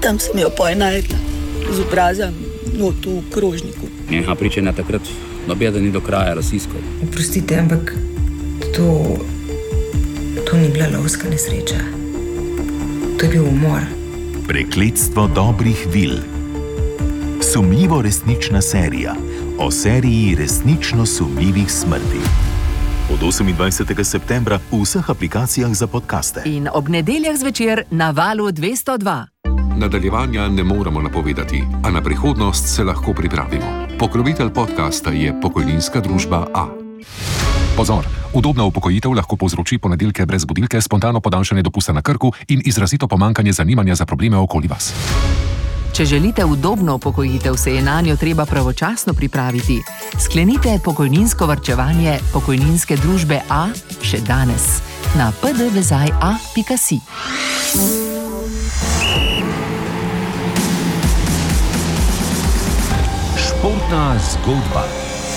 Tam sem jo najdla, z obrazom, not v krožniku. Njeha pričanja takrat nobeden ni do kraja razsiskal. Oprostite, ampak to ni bila lovska nesreča. To je bil umor. Prekletstvo dobrih vil. Sumljivo resnična serija o seriji resnično sumljivih smrti. Od 28. septembra v vseh aplikacijah za podcaste. In ob nedeljah zvečer na Valu 202. Nadaljevanja ne moremo napovedati, a na prihodnost se lahko pripravimo. Pokrovitelj podcasta je pokojninska družba A. Pozor! Udobna upokojitev lahko povzroči ponedeljke brez budilke, spontano podaljšanje dopusta na Krku in izrazito pomankanje zanimanja za probleme okoli vas. Če želite udobno upokojitev, se je nanjo treba pravočasno pripraviti. Sklenite pokojninsko varčevanje pokojninske družbe A še danes na pdvezaj.a.si. Športna zgodba.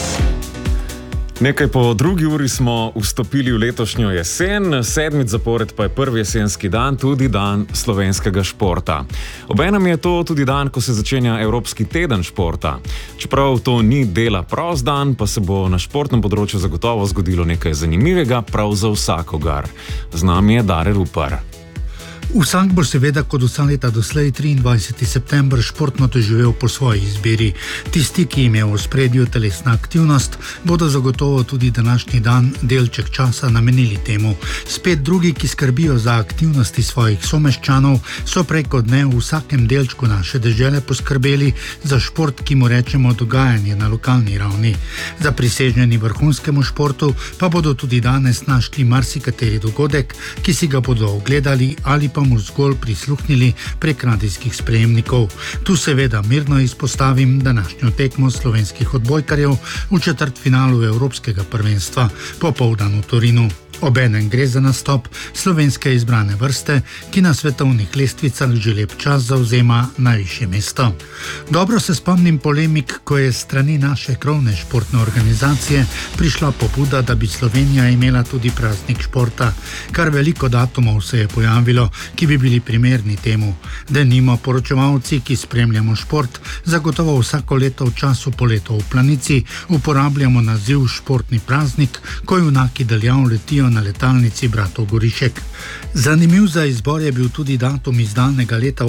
Nekaj po 2. uri smo vstopili v letošnjo jesen, 7. zapored pa je prvi jesenski dan, tudi dan slovenskega športa. Obenem je to tudi dan, ko se začenja Evropski teden športa. Čeprav to ni dela prost dan, pa se bo na športnem področju zagotovo zgodilo nekaj zanimivega prav za vsakogar. Z nami je Dare Rupar. Vsak bo seveda kot vsa leta doslej 23. september športno doživel po svoji izbiri. Tisti, ki jim je v ospredju telesna aktivnost, bodo zagotovo tudi današnji dan delček časa namenili temu. Spet drugi, ki skrbijo za aktivnosti svojih someščanov, so preko dne v vsakem delčku naše dežele poskrbeli za šport, ki mu rečemo dogajanje na lokalni ravni. Za priseženi vrhunskemu športu pa bodo tudi danes našli marsikateri dogodek, ki si ga bodo ogledali ali pa mu zgolj prisluhnili prek radijskih sprejemnikov. Tu seveda mirno izpostavim današnjo tekmo slovenskih odbojkarjev v četrtfinalu Evropskega prvenstva popoldan v Torinu. Obenem gre za nastop slovenske izbrane vrste, ki na svetovnih lestvicah že lep čas zavzema najvišje mesto. Dobro se spomnim polemik, ko je strani naše krovne športne organizacije prišla pobuda, da bi Slovenija imela tudi praznik športa. Kar veliko datumov se je pojavilo, ki bi bili primerni temu. Denimo poročevalci, ki spremljamo šport, zagotovo vsako leto v času poletov v Planici uporabljamo naziv športni praznik, ko junaki daljav letijo na letalnici bratov Gorišek. Zanimiv za izbor je bil tudi datum iz daljnega leta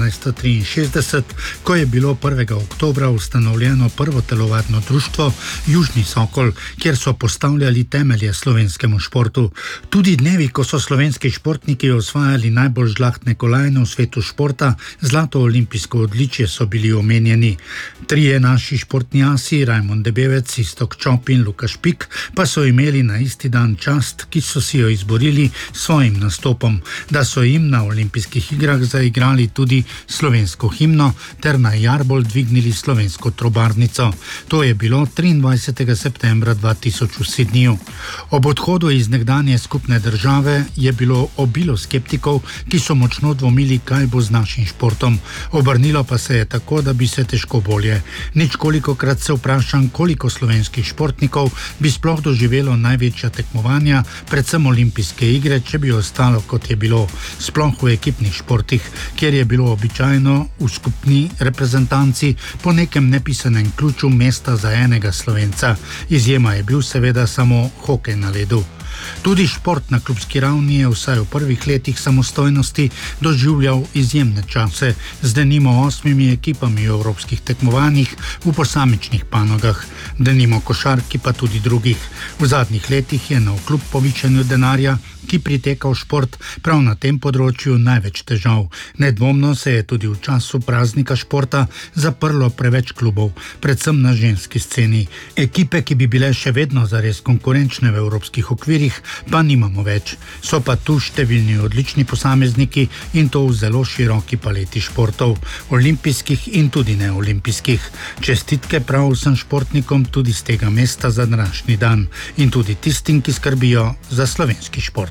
1863, ko je bilo 1. oktobra ustanovljeno prvo telovadno društvo Južni Sokol, kjer so postavljali temelje slovenskemu športu. Tudi dnevi, ko so slovenski športniki osvajali najbolj žlahtne kolajne v svetu športa, zlato olimpijsko odličje so bili omenjeni. Trije naši športni asi, Rajmond Debevec, Iztok Čop in Luka Špik, pa so imeli na isti dan čast, ki so si jo izborili svojim nastopom, da so jim na olimpijskih igrah zaigrali tudi slovensko himno ter na jarbol dvignili slovensko trobarnico. To je bilo 23. septembra 2000 v Sydneyju. Ob odhodu iz nekdanje skupne države je bilo obilo skeptikov, ki so močno dvomili, kaj bo z našim športom. Obrnilo pa se je tako, da bi se težko bolje. Ničkolikokrat se vprašam, koliko slovenskih športnikov bi sploh doživelo največja tekmovanja, predvsem olimpijske igre, če bi ostalo kot je bilo, sploh v ekipnih športih, kjer je bilo običajno v skupni reprezentanci po nekem nepisanem ključu mesta za enega Slovenca. Izjema je bil seveda samo hokej na ledu. Tudi šport na klubski ravni je vsaj v prvih letih samostojnosti doživljal izjemne čase, z denimo 8 ekipami v evropskih tekmovanjih v posamičnih panogah, denimo košarki pa tudi drugih. V zadnjih letih je navkljub povišanju denarja, ki priteka v šport, prav na tem področju največ težav. Nedvomno se je tudi v času praznika športa zaprlo preveč klubov, predvsem na ženski sceni. Ekipe, ki bi bile še vedno zares konkurenčne v evropskih okvirih, pa nimamo več. So pa tu številni odlični posamezniki in to v zelo široki paleti športov, olimpijskih in tudi neolimpijskih. Čestitke prav vsem športnikom tudi z tega mesta za današnji dan in tudi tistim, ki skrbijo za slovenski šport.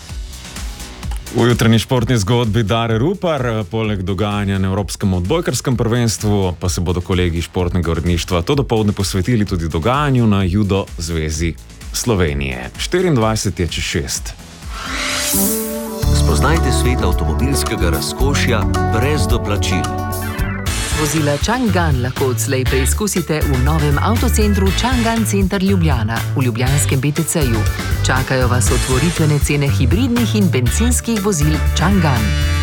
V jutranji športni zgodbi Dare Rupar, poleg dogajanja na Evropskem odbojkarskem prvenstvu, pa se bodo kolegi športnega uredništva to dopoldne posvetili tudi dogajanju na Judo zvezi Slovenije. 24 je čez 6. Spoznajte svet avtomobilskega razkošja brez doplačil. Vozila Chang'an lahko odslej preizkusite v novem avtocentru Chang'an Center Ljubljana v ljubljanskem BTC-ju. Čakajo vas otvoritvene cene hibridnih in bencinskih vozil Chang'an.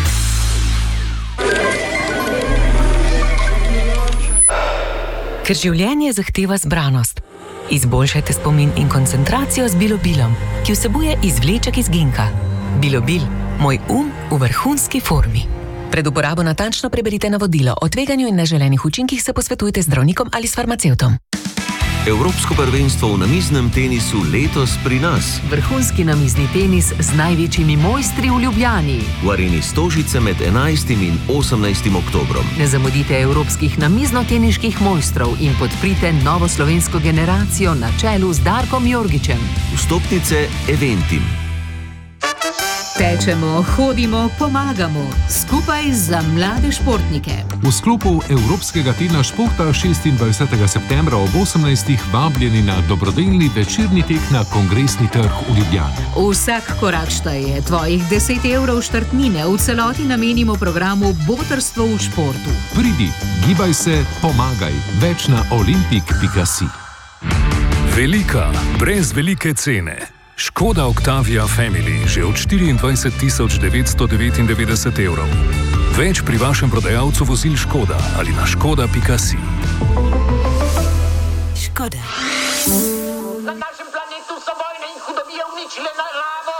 Ker življenje zahteva zbranost. Izboljšajte spomin in koncentracijo z Bilobilom, ki vsebuje izvleček iz ginka. Bilobil, moj v vrhunski formi. Pred uporabo natančno preberite navodilo. O tveganju in neželenih učinkih se posvetujte z zdravnikom ali s farmacevtom. Evropsko prvenstvo v namiznem tenisu letos pri nas. Vrhunski namizni tenis z največjimi mojstri v Ljubljani. V areni Stožice med 11. in 18. oktobrom. Ne zamudite evropskih namizno-teniških mojstrov in podprite novo slovensko generacijo na čelu z Darkom Jorgičem. Vstopnice Eventim. Tečemo, hodimo, pomagamo. Skupaj za mlade športnike. V sklopu Evropskega tedna športa 26. septembra ob 18. vabljeni na dobrodelni večerni tek na Kongresni trg v Ljubljani. Vsak korak šteje. Tvojih 10 evrov štartnine v celoti namenimo programu Botrstvo v športu. Pridi, gibaj se, pomagaj. Več na olimpik.si. Velika, brez velike cene. Škoda Octavia Family že od 24.999 evrov. Več pri vašem prodajalcu vozil Škoda ali na škoda.si. Škoda. Na našem planetu so vojne in hudobije uničile naravo.